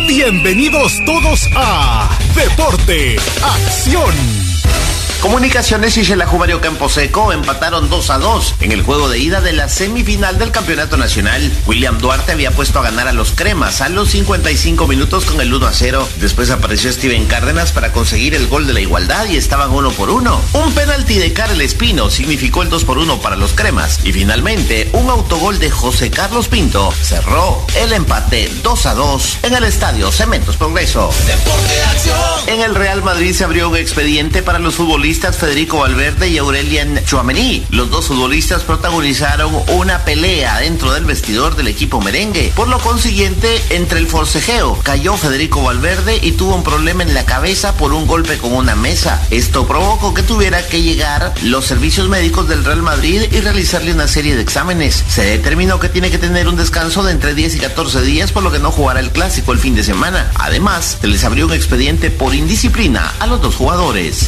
Bienvenidos todos a Deporte Acción. Comunicaciones y Xelajú Camposeco empataron 2-2 en el juego de ida de la semifinal del campeonato nacional. William Duarte había puesto a ganar a los cremas a los 55 minutos con el 1-0. Después apareció Steven Cárdenas para conseguir el gol de la igualdad y estaban 1-1. Un penalti de Karel Espino significó el 2-1 para los cremas. Y finalmente, un autogol de José Carlos Pinto cerró el empate 2-2 en el estadio Cementos Progreso. Deporte Acción. En el Real Madrid se abrió un expediente para los futbolistas Federico Valverde y Aurelien Tchouaméni. Los dos futbolistas protagonizaron una pelea dentro del vestidor del equipo merengue. Por lo consiguiente, entre el forcejeo, cayó Federico Valverde y tuvo un problema en la cabeza por un golpe con una mesa. Esto provocó que tuviera que llegar los servicios médicos del Real Madrid y realizarle una serie de exámenes. Se determinó que tiene que tener un descanso de entre 10 y 14 días, por lo que no jugará el clásico el fin de semana. Además, se les abrió un expediente por indisciplina a los dos jugadores.